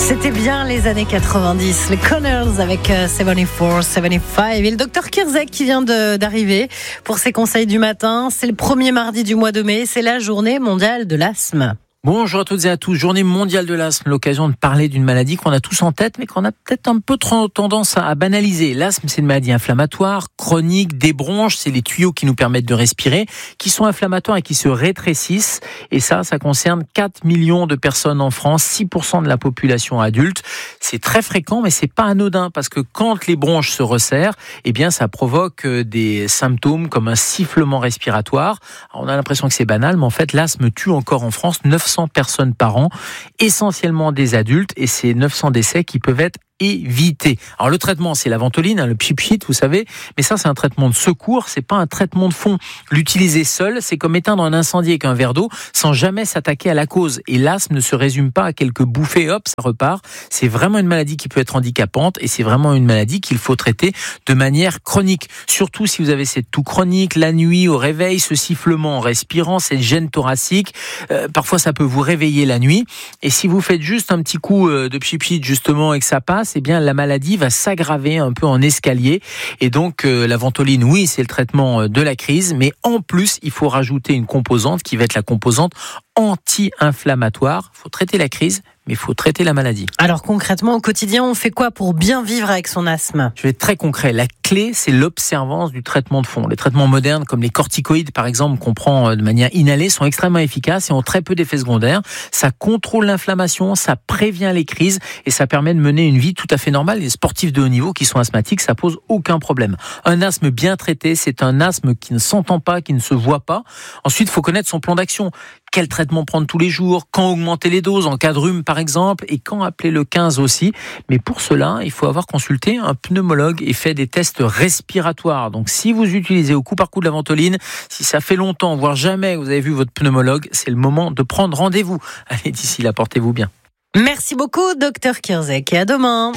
C'était bien les années 90, les Connors avec 74, 75 et le docteur Kirzek qui vient d'arriver pour ses conseils du matin. C'est le premier mardi du mois de mai, c'est la journée mondiale de l'asthme. Bonjour à toutes et à tous, journée mondiale de l'asthme, l'occasion de parler d'une maladie qu'on a tous en tête mais qu'on a peut-être un peu trop tendance à banaliser. L'asthme, c'est une maladie inflammatoire, chronique, des bronches, c'est les tuyaux qui nous permettent de respirer, qui sont inflammatoires et qui se rétrécissent. Et ça concerne 4 millions de personnes en France, 6% de la population adulte. C'est très fréquent mais c'est pas anodin parce que quand les bronches se resserrent, eh bien ça provoque des symptômes comme un sifflement respiratoire. Alors, on a l'impression que c'est banal mais en fait l'asthme tue encore en France 900 personnes par an, essentiellement des adultes, et c'est 900 décès qui peuvent être éviter. Alors le traitement, c'est la ventoline, le pchit-pchit, vous savez, mais ça c'est un traitement de secours, c'est pas un traitement de fond. L'utiliser seul, c'est comme éteindre un incendie avec un verre d'eau sans jamais s'attaquer à la cause. Et l'asthme ne se résume pas à quelques bouffées, hop, ça repart. C'est vraiment une maladie qui peut être handicapante et c'est vraiment une maladie qu'il faut traiter de manière chronique. Surtout si vous avez cette toux chronique, la nuit au réveil, ce sifflement en respirant, cette gêne thoracique, parfois ça peut vous réveiller la nuit. Et si vous faites juste un petit coup de pchit-pchit justement et que ça passe, eh bien la maladie va s'aggraver un peu en escalier. Et donc la ventoline, oui, c'est le traitement de la crise, mais en plus, il faut rajouter une composante qui va être la composante anti-inflammatoire. Il faut traiter la crise, mais il faut traiter la maladie. Alors concrètement, au quotidien, on fait quoi pour bien vivre avec son asthme ? Je vais être très concret. La clé, c'est l'observance du traitement de fond. Les traitements modernes, comme les corticoïdes, par exemple, qu'on prend de manière inhalée, sont extrêmement efficaces et ont très peu d'effets secondaires. Ça contrôle l'inflammation, ça prévient les crises et ça permet de mener une vie tout à fait normale. Les sportifs de haut niveau qui sont asthmatiques, ça pose aucun problème. Un asthme bien traité, c'est un asthme qui ne s'entend pas, qui ne se voit pas. Ensuite, il faut connaître son plan d'action. Quel traitement prendre tous les jours, quand augmenter les doses en cas de rhume par exemple, et quand appeler le 15 aussi. Mais pour cela, il faut avoir consulté un pneumologue et fait des tests respiratoires. Donc si vous utilisez au coup par coup de la ventoline, si ça fait longtemps, voire jamais vous avez vu votre pneumologue, c'est le moment de prendre rendez-vous. Allez, d'ici là, portez-vous bien. Merci beaucoup, docteur Kirzek, et à demain.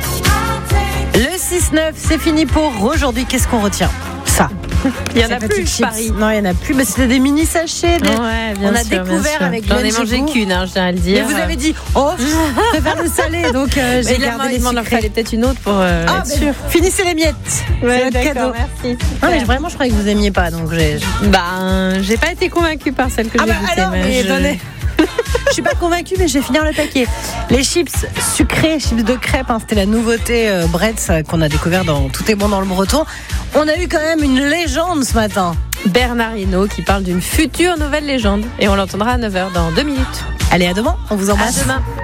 Le 6-9, c'est fini pour aujourd'hui. Qu'est-ce qu'on retient ? Ça. Il y en a plus, Paris. Non, il y en a plus. Mais c'était des mini sachets. Ouais, on a découvert avec J'en ai mangé qu'une, je tiens à le dire. Mais vous avez dit, je préfère le salé, donc j'ai gardé les sucrés. Il en fallait peut-être une autre pour être sûr. Finissez les miettes. Ouais, c'est notre cadeau. Merci. Non, mais vraiment, je croyais que vous aimiez pas, donc j'ai pas été convaincue par celle que j'ai goûtée. Alors, mais je suis pas convaincue, mais je vais finir le paquet. Les chips sucrés, chips de crêpes, c'était la nouveauté Bretz qu'on a découvert dans Tout est bon dans le Breton. On a eu quand même une légende ce matin. Bernard Hinault qui parle d'une future nouvelle légende. Et on l'entendra à 9h dans 2 minutes. Allez, à demain, on vous embrasse. À demain.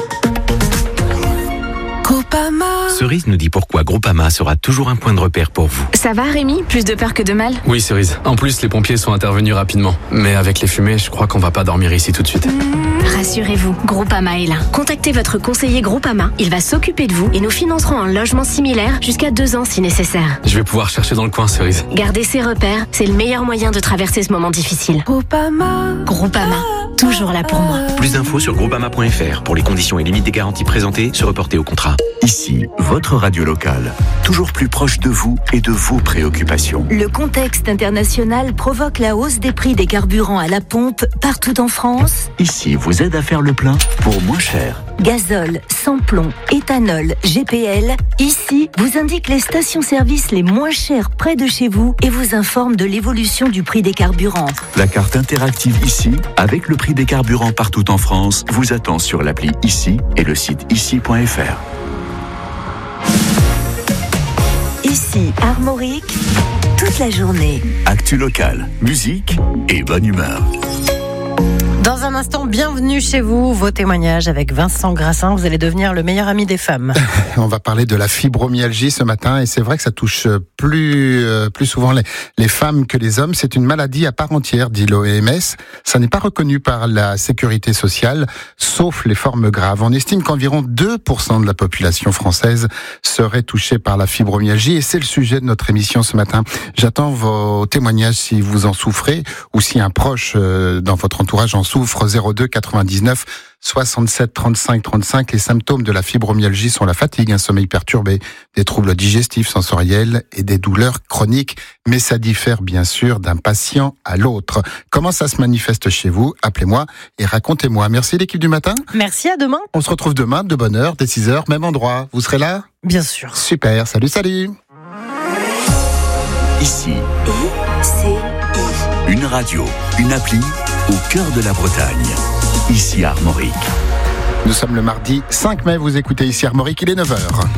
Groupama. Cerise nous dit pourquoi Groupama sera toujours un point de repère pour vous. Ça va Rémi ? Plus de peur que de mal ? Oui Cerise, en plus les pompiers sont intervenus rapidement. Mais avec les fumées, je crois qu'on va pas dormir ici tout de suite. Rassurez-vous, Groupama est là. Contactez votre conseiller Groupama, il va s'occuper de vous et nous financerons un logement similaire jusqu'à 2 ans si nécessaire. Je vais pouvoir chercher dans le coin Cerise. Gardez ses repères, c'est le meilleur moyen de traverser ce moment difficile. Groupama, toujours là pour moi. Plus d'infos sur groupama.fr. Pour les conditions et limites des garanties présentées, se reporter au contrat. Ici, votre radio locale, toujours plus proche de vous et de vos préoccupations. Le contexte international provoque la hausse des prix des carburants à la pompe partout en France. Ici, vous aide à faire le plein pour moins cher. Gazole, sans-plomb, éthanol, GPL. Ici, vous indique les stations-service les moins chères près de chez vous et vous informe de l'évolution du prix des carburants. La carte interactive ici, avec le prix des carburants partout en France, vous attend sur l'appli Ici et le site ici.fr. Ici, Armorique, toute la journée. Actu locale, musique et bonne humeur. Dans un instant, bienvenue chez vous, vos témoignages avec Vincent Grassin. Vous allez devenir le meilleur ami des femmes. On va parler de la fibromyalgie ce matin et c'est vrai que ça touche plus souvent les femmes que les hommes. C'est une maladie à part entière, dit l'OMS. Ça n'est pas reconnu par la sécurité sociale, sauf les formes graves. On estime qu'environ 2% de la population française serait touchée par la fibromyalgie et c'est le sujet de notre émission ce matin. J'attends vos témoignages si vous en souffrez ou si un proche dans votre entourage en souffre. souffre. 02 99 67 35 35. Les symptômes de la fibromyalgie sont la fatigue, un sommeil perturbé, des troubles digestifs, sensoriels et des douleurs chroniques. Mais ça diffère bien sûr d'un patient à l'autre. Comment ça se manifeste chez vous? Appelez-moi et racontez-moi. Merci l'équipe du matin. Merci, à demain. On se retrouve demain de bonne heure, dès 6h, même endroit. Vous serez là? Bien sûr. Super, salut. Ici, une radio, une appli au cœur de la Bretagne. Ici Armorique. Nous sommes le mardi 5 mai, vous écoutez ici Armorique, il est 9h.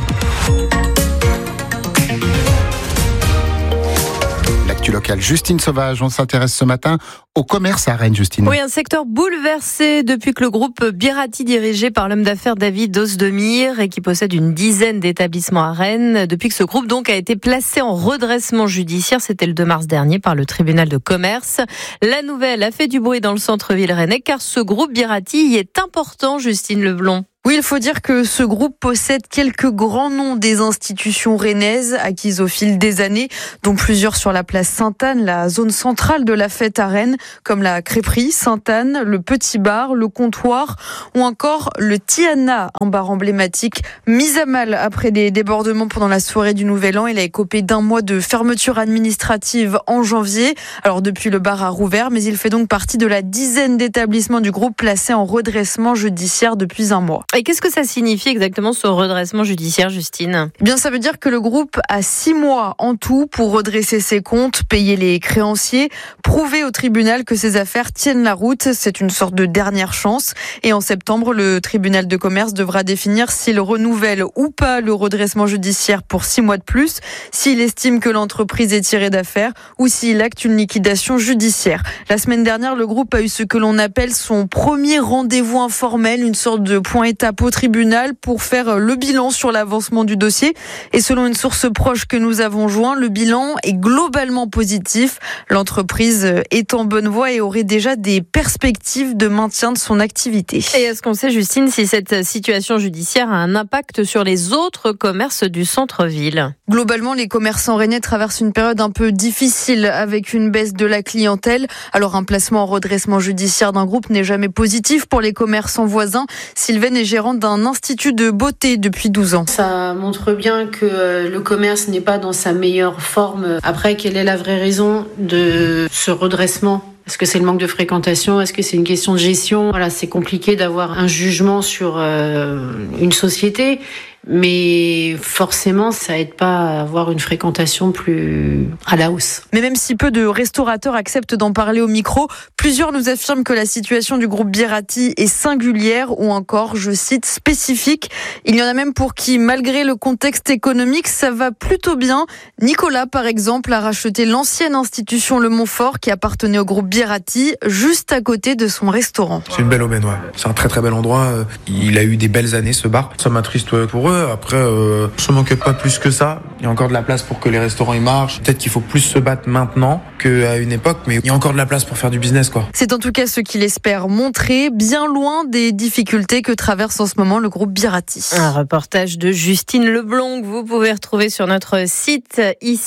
L'actu locale, Justine Sauvage, on s'intéresse ce matin au commerce à Rennes, Justine. Oui, un secteur bouleversé depuis que le groupe Birati, dirigé par l'homme d'affaires David Ozdemir et qui possède une dizaine d'établissements à Rennes, depuis que ce groupe donc a été placé en redressement judiciaire, c'était le 2 mars dernier par le tribunal de commerce. La nouvelle a fait du bruit dans le centre-ville rennais car ce groupe Birati y est important, Justine Leblond. Oui, il faut dire que ce groupe possède quelques grands noms des institutions rennaises acquises au fil des années, dont plusieurs sur la place Sainte-Anne, la zone centrale de la fête à Rennes, comme la crêperie Sainte-Anne, le Petit Bar, le Comptoir ou encore le Tiana, un bar emblématique mis à mal après des débordements pendant la soirée du Nouvel An. Il a écopé d'un mois de fermeture administrative en janvier. Alors depuis, le bar a rouvert, mais il fait donc partie de la dizaine d'établissements du groupe placés en redressement judiciaire depuis un mois. Et qu'est-ce que ça signifie exactement ce redressement judiciaire, Justine ? Eh bien, ça veut dire que le groupe a 6 mois en tout pour redresser ses comptes, payer les créanciers, prouver au tribunal que ses affaires tiennent la route. C'est une sorte de dernière chance. Et en septembre, le tribunal de commerce devra définir s'il renouvelle ou pas le redressement judiciaire pour 6 mois de plus, s'il estime que l'entreprise est tirée d'affaire ou s'il acte une liquidation judiciaire. La semaine dernière, le groupe a eu ce que l'on appelle son premier rendez-vous informel, une sorte de point étape au tribunal pour faire le bilan sur l'avancement du dossier. Et selon une source proche que nous avons joint, le bilan est globalement positif. L'entreprise est en bonne voie et aurait déjà des perspectives de maintien de son activité. Et est-ce qu'on sait, Justine, si cette situation judiciaire a un impact sur les autres commerces du centre-ville ? Globalement, les commerçants rennais traversent une période un peu difficile avec une baisse de la clientèle. Alors un placement en redressement judiciaire d'un groupe n'est jamais positif pour les commerçants voisins. Sylvaine est gérante d'un institut de beauté depuis 12 ans. Ça montre bien que le commerce n'est pas dans sa meilleure forme. Après, quelle est la vraie raison de ce redressement ? Est-ce que c'est le manque de fréquentation ? Est-ce que c'est une question de gestion ? Voilà, c'est compliqué d'avoir un jugement sur une société. Mais forcément, ça aide pas à avoir une fréquentation plus à la hausse. Mais même si peu de restaurateurs acceptent d'en parler au micro, plusieurs nous affirment que la situation du groupe Birati est singulière ou encore, je cite, spécifique. Il y en a même pour qui, malgré le contexte économique, ça va plutôt bien. Nicolas, par exemple, a racheté l'ancienne institution Le Montfort qui appartenait au groupe Birati, juste à côté de son restaurant. C'est une belle aubaine, ouais. C'est un très très bel endroit. Il a eu des belles années, ce bar. Ça m'attriste pour eux. Après, je ne m'occupe pas plus que ça. Il y a encore de la place pour que les restaurants y marchent. Peut-être qu'il faut plus se battre maintenant qu'à une époque, mais il y a encore de la place pour faire du business, quoi. C'est en tout cas ce qu'il espère montrer, bien loin des difficultés que traverse en ce moment le groupe Birati. Un reportage de Justine Leblond que vous pouvez retrouver sur notre site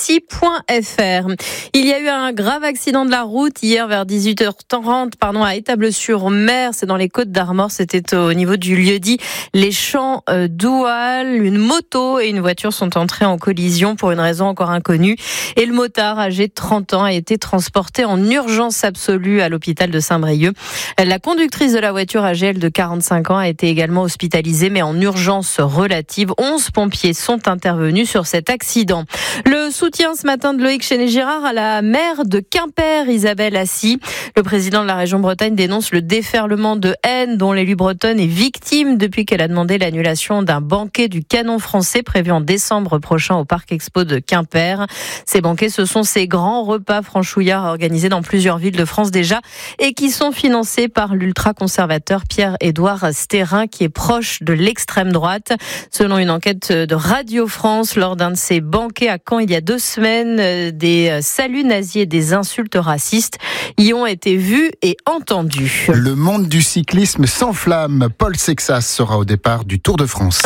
ici.fr. Il y a eu un grave accident de la route hier vers 18h30 à Étable-sur-Mer, c'est dans les Côtes-d'Armor, c'était au niveau du lieu-dit Les Champs d'Oual. Une moto et une voiture sont entrées en collision pour une raison encore inconnue. Et le motard, âgé de 30 ans, a été transporté en urgence absolue à l'hôpital de Saint-Brieuc. La conductrice de la voiture, âgée elle de 45 ans, a été également hospitalisée, mais en urgence relative. 11 pompiers sont intervenus sur cet accident. Le soutien ce matin de Loïc Chenet-Girard à la maire de Quimper, Isabelle Assy. Le président de la région Bretagne dénonce le déferlement de haine dont l'élu bretonne est victime depuis qu'elle a demandé l'annulation d'un banquet du canon français prévu en décembre prochain au Parc Expo de Quimper. Ces banquets, ce sont ces grands repas franchouillards organisés dans plusieurs villes de France déjà et qui sont financés par l'ultra-conservateur Pierre-Édouard Stérin qui est proche de l'extrême droite. Selon une enquête de Radio France, lors d'un de ces banquets à Caen il y a 2 semaines, des saluts nazis et des insultes racistes y ont été vus et entendus. Le monde du cyclisme s'enflamme. Paul Sexas sera au départ du Tour de France. Le tout jeune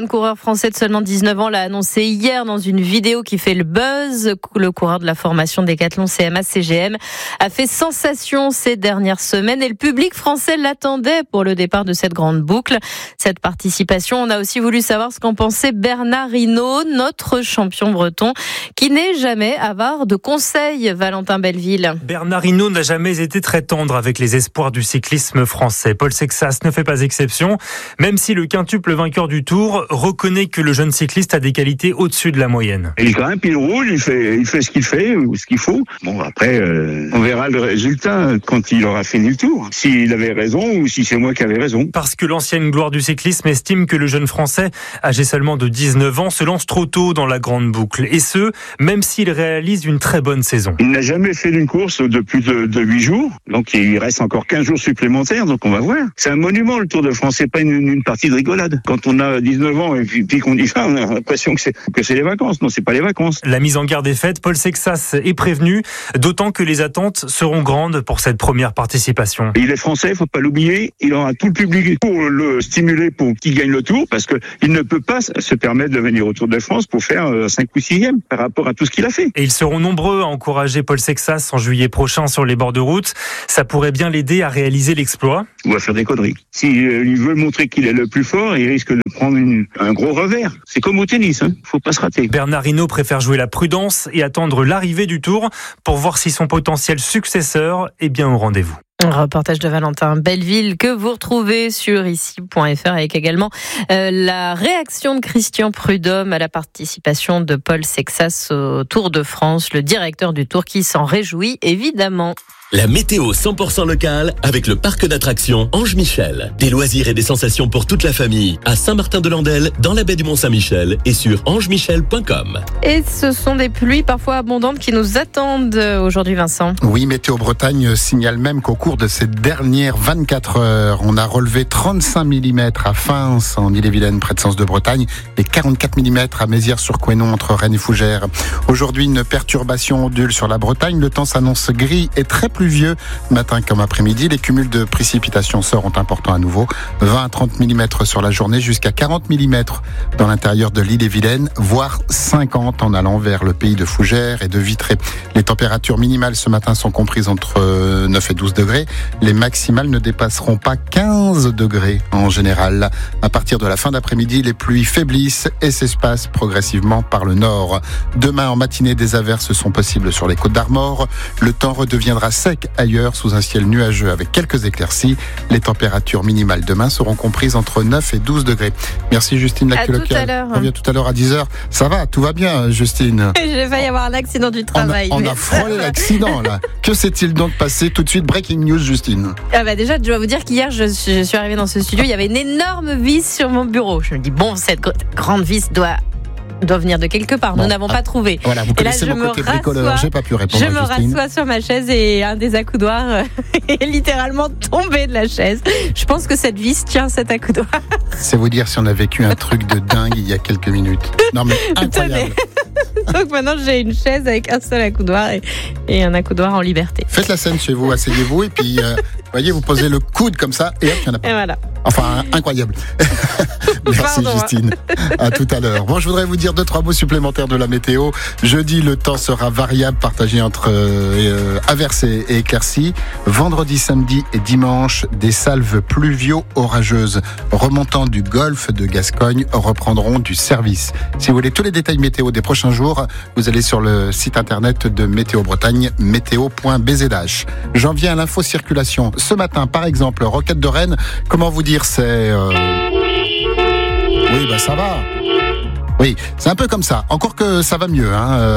jeune coureur français de seulement 19 ans l'a annoncé hier dans une vidéo qui fait le buzz. Le coureur de la formation Décathlon CMA-CGM a fait sensation ces dernières semaines et le public français l'attendait pour le départ de cette grande boucle. Cette participation, on a aussi voulu savoir ce qu'en pensait Bernard Hinault, notre champion breton, qui n'est jamais avare de conseils. Valentin Belleville. Bernard Hinault n'a jamais été très tendre avec les espoirs du cyclisme français. Paul Sexas ne fait pas exception, même si le quintuple vainqueur du Tour reconnaît que le jeune cycliste a des qualités au-dessus de la moyenne. Il grimpe, il roule, il fait ce qu'il fait ou ce qu'il faut. Bon, après, on verra le résultat quand il aura fini le Tour. S'il avait raison ou si c'est moi qui avais raison. Parce que l'ancienne gloire du cyclisme estime que le jeune Français, âgé seulement de 19 ans, se lance trop tôt dans la grande boucle. Et ce, même s'il réalise une très bonne saison. Il n'a jamais fait d'une course de plus de 8 jours. Donc il reste encore 15 jours supplémentaires. Donc on va voir. C'est un monument le Tour de France. C'est pas une partie de rigolade. Quand on a 19 ans et puis qu'on dit ça, on a l'impression que c'est les vacances. Non, c'est pas les vacances. La mise en garde est faite. Paul Sexas est prévenu. D'autant que les attentes seront grandes pour cette première participation. Il est français, faut pas l'oublier. Il aura tout le public pour le stimuler pour qu'il gagne le Tour, parce que il ne peut pas se permettre de venir au Tour de France pour faire 5 ou 6e par rapport à tout ce qu'il a fait. Et ils seront nombreux à encourager Paul Sexas en juillet prochain sur les bords de route. Ça pourrait bien l'aider à réaliser l'exploit. Ou à faire des conneries. S'il veut montrer qu'il est le plus fort, il risque de prendre un gros revers. C'est comme au tennis, faut pas se rater. Bernard Hinault préfère jouer la prudence et attendre l'arrivée du Tour pour voir si son potentiel successeur est bien au rendez-vous. Un reportage de Valentin Belleville que vous retrouvez sur ici.fr avec également la réaction de Christian Prudhomme à la participation de Paul Sexas au Tour de France, le directeur du Tour qui s'en réjouit évidemment. La météo 100% locale avec le parc d'attractions Ange Michel. Des loisirs et des sensations pour toute la famille à Saint-Martin-de-Landelle, dans la baie du Mont-Saint-Michel et sur angemichel.com. Et ce sont des pluies parfois abondantes qui nous attendent aujourd'hui, Vincent. Oui, Météo Bretagne signale même qu'au cours de ces dernières 24 heures, on a relevé 35 mm à Fins en Ille-et-Vilaine, près de Sens-de-Bretagne, et 44 mm à Mézières-sur-Couesnon, entre Rennes et Fougères. Aujourd'hui, une perturbation ondule sur la Bretagne. Le temps s'annonce gris et très pluvieux matin comme après-midi. Les cumuls de précipitations seront importants à nouveau. 20 à 30 mm sur la journée, jusqu'à 40 mm dans l'intérieur de l'Ille-et-Vilaine, voire 50 en allant vers le pays de Fougères et de Vitré. Les températures minimales ce matin sont comprises entre 9 et 12 degrés. Les maximales ne dépasseront pas 15 degrés en général. À partir de la fin d'après-midi, les pluies faiblissent et s'espacent progressivement par le nord. Demain en matinée, des averses sont possibles sur les Côtes d'Armor. Le temps redeviendra sec ailleurs sous un ciel nuageux avec quelques éclaircies. Les températures minimales demain seront comprises entre 9 et 12 degrés. Merci Justine Laculocale. On revient tout à l'heure à 10h. Ça va, tout va bien Justine? J'ai failli avoir un accident du travail. On a frôlé l'accident là. Que s'est-il donc passé? Tout de suite, breaking news Justine. Déjà, je dois vous dire qu'hier, je suis arrivée dans ce studio, il y avait une énorme vis sur mon bureau. Je me dis, bon, cette grande vis doit venir de quelque part. Nous n'avons pas trouvé. Voilà, vous connaissez mon côté bricoleur, j'ai pas pu répondre. Je me rassois sur ma chaise et un des accoudoirs est littéralement tombé de la chaise. Je pense que cette vis tient cet accoudoir. C'est vous dire si on a vécu un truc de dingue il y a quelques minutes. Non mais incroyable. Donc maintenant j'ai une chaise avec un seul accoudoir et un accoudoir en liberté. Faites la scène chez vous, asseyez-vous et puis voyez, vous posez le coude comme ça et hop, il y en a pas. Et voilà. Enfin, incroyable. Merci Justine. À tout à l'heure. Bon, je voudrais vous dire 2-3 mots supplémentaires de la météo. Jeudi, le temps sera variable, partagé entre averses et éclaircies. Vendredi, samedi et dimanche, des salves pluvio-orageuses remontant du golfe de Gascogne reprendront du service. Si vous voulez tous les détails météo des prochains jours, vous allez sur le site internet de Météo Bretagne, météo.bzh. J'en viens à l'info circulation. Ce matin, par exemple, Roquette de Rennes, comment vous dire, c'est... Oui, ça va. Oui, c'est un peu comme ça. Encore que ça va mieux.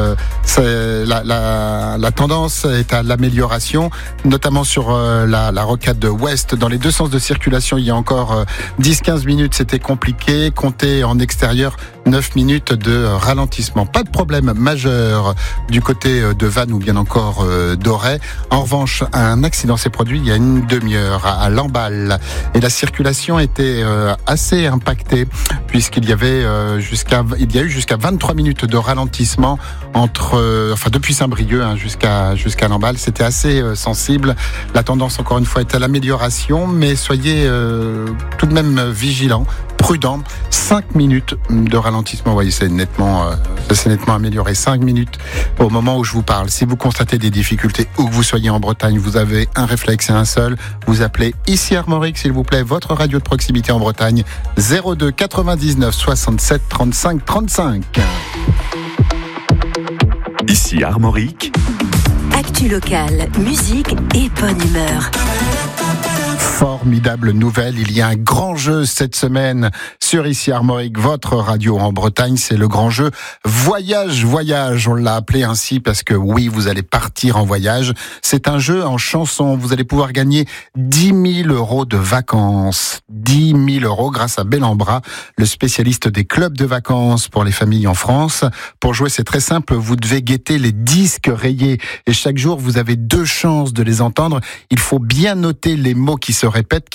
La tendance est à l'amélioration, notamment sur la rocade ouest. Dans les deux sens de circulation, il y a encore 10-15 minutes, c'était compliqué. Comptez en extérieur 9 minutes de ralentissement. Pas de problème majeur du côté de Vannes ou bien encore d'Auray. En revanche, un accident s'est produit il y a une demi-heure à Lamballe. Et la circulation était assez impactée puisqu'il y avait il y a eu jusqu'à 23 minutes de ralentissement depuis Saint-Brieuc jusqu'à Lamballe. C'était assez sensible. La tendance, encore une fois, est à l'amélioration, mais soyez tout de même vigilants. prudent. 5 minutes de ralentissement, vous voyez, c'est nettement amélioré. 5 minutes au moment où je vous parle. Si vous constatez des difficultés, où que vous soyez en Bretagne, vous avez un réflexe et un seul, vous appelez ici Armorique, s'il vous plaît, votre radio de proximité en Bretagne, 02 99 67 35 35. Ici Armorique. Actu locale, musique et bonne humeur. Formidable nouvelle, il y a un grand jeu cette semaine sur Ici Armorique, votre radio en Bretagne, c'est le grand jeu Voyage, on l'a appelé ainsi parce que oui, vous allez partir en voyage. C'est un jeu en chanson, vous allez pouvoir gagner 10 000 euros de vacances. 10 000 euros grâce à Bellambra, le spécialiste des clubs de vacances pour les familles en France. Pour jouer, c'est très simple, vous devez guetter les disques rayés et chaque jour, vous avez 2 chances de les entendre. Il faut bien noter les mots qui se répètent.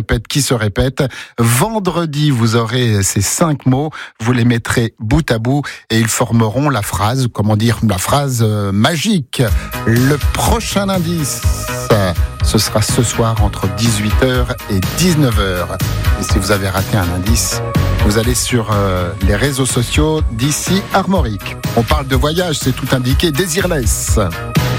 Vendredi, vous aurez ces 5 mots, vous les mettrez bout à bout et ils formeront la phrase magique. Le prochain indice, ce sera ce soir entre 18h et 19h. Et si vous avez raté un indice, vous allez sur les réseaux sociaux d'Ici Armorique. On parle de voyage, c'est tout indiqué, Désirless.